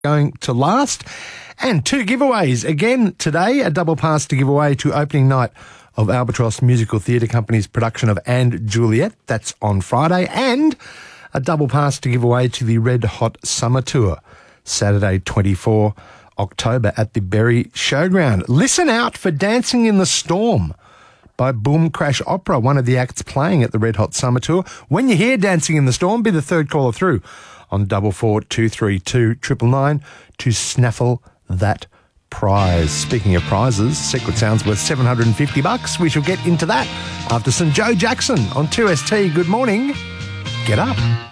going to last. And 2 giveaways again today, a double pass to give away to opening night of Albatross Musical Theatre Company's production of And Juliet. That's on Friday. And a double pass to give away to the Red Hot Summer Tour, Saturday 24 October at the Berry Showground. Listen out for Dancing in the Storm by Boom Crash Opera, one of the acts playing at the Red Hot Summer Tour. When you hear Dancing in the Storm, be the third caller through on 44232999 to snaffle that prize. Speaking of prizes, Secret Sound's worth $750. We shall get into that after some Joe Jackson on 2ST. Good morning. Get up.